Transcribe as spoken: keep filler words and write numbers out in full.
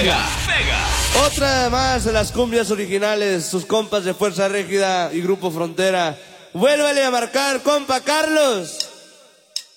Pega, pega. Otra más de las cumbias originales, sus compas de Fuerza Régida y Grupo Frontera. Vuélvale a marcar, compa Carlos.